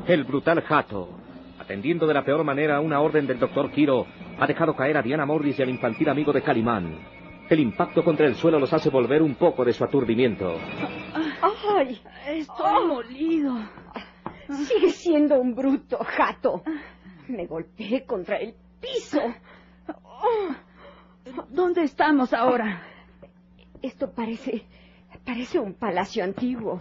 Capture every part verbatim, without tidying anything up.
El brutal Hato, atendiendo de la peor manera a una orden del doctor Quiro, ha dejado caer a Diana Morris y al infantil amigo de Calimán. El impacto contra el suelo los hace volver un poco de su aturdimiento. ¡Ay! Estoy oh. molido. Sigue siendo un bruto, Hato. Me golpeé contra el piso. ¿Dónde estamos ahora? Esto parece... parece un palacio antiguo.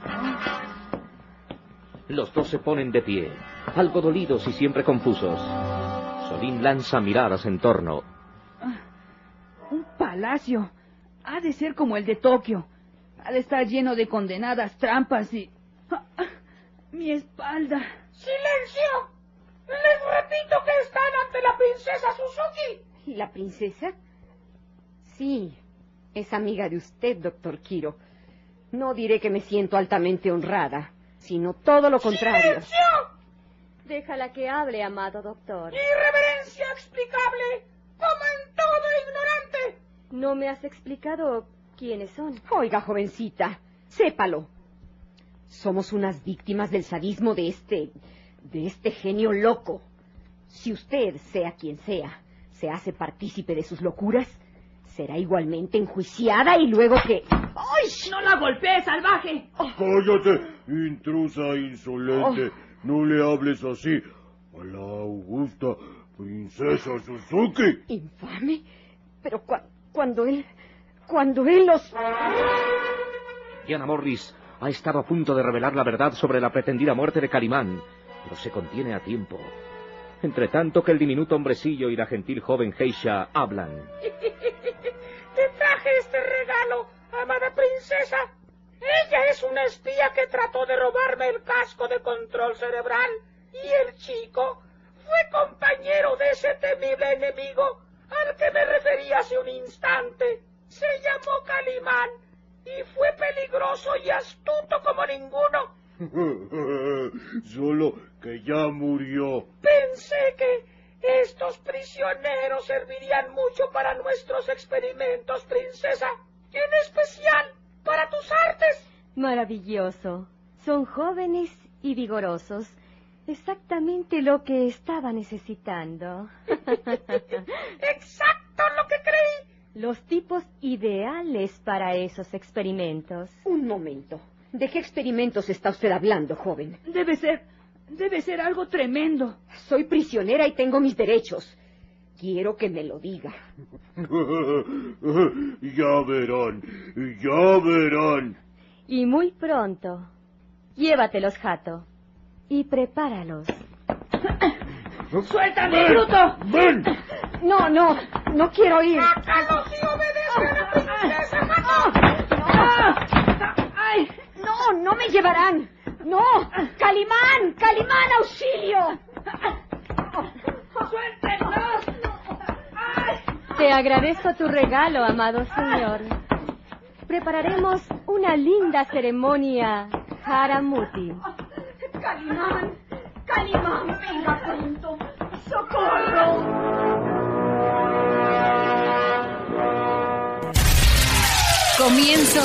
Los dos se ponen de pie, algo dolidos y siempre confusos. Solín lanza miradas en torno. Un palacio. Ha de ser como el de Tokio. Ha de estar lleno de condenadas trampas y... mi espalda. ¡Silencio! Les repito que están ante la princesa Suzuki. ¿La princesa? Sí, es amiga de usted, doctor Quiro. No diré que me siento altamente honrada, sino todo lo contrario. ¡Silencio! Déjala que hable, amado doctor. ¡Irreverencia explicable! ¡Como en todo ignorante! No me has explicado quiénes son. Oiga, jovencita, sépalo. Somos unas víctimas del sadismo de este... de este genio loco. Si usted, sea quien sea, se hace partícipe de sus locuras, será igualmente enjuiciada y luego que... ¡Ay! ¡No la golpees, salvaje! ¡Cállate, intrusa insolente! Oh. No le hables así a la augusta princesa Suzuki. ¿Infame? Pero cu cuando él... cuando él los... Diana Morris ha estado a punto de revelar la verdad sobre la pretendida muerte de Calimán, pero se contiene a tiempo. Entre tanto que el diminuto hombrecillo y la gentil joven Geisha hablan. Te traje este regalo, amada princesa. Ella es una espía que trató de robarme el casco de control cerebral. Y el chico fue compañero de ese temible enemigo al que me referí hace un instante. Se llamó Calimán y fue peligroso y astuto como ninguno. Solo que ya murió. Pensé que estos prisioneros servirían mucho para nuestros experimentos, princesa. En especial para tus artes. Maravilloso. Son jóvenes y vigorosos. Exactamente lo que estaba necesitando. Exacto lo que creí. Los tipos ideales para esos experimentos. Un momento. ¿De qué experimentos está usted hablando, joven? Debe ser... debe ser algo tremendo. Soy prisionera y tengo mis derechos. Quiero que me lo diga. Ya verán, ya verán. Y muy pronto. Llévatelos, Hato. Y prepáralos. ¡Suéltame, bruto! ¡Ven! No, no, no quiero ir. ¡Sácalos y obedece a la princesa, Hato! ¡Ay! No, no me llevarán. No, Calimán, Calimán, auxilio. ¡Suéltenos! Te agradezco tu regalo, amado señor. Prepararemos una linda ceremonia Haramuti. Calimán, Calimán, venga pronto. ¡Socorro! Comienzo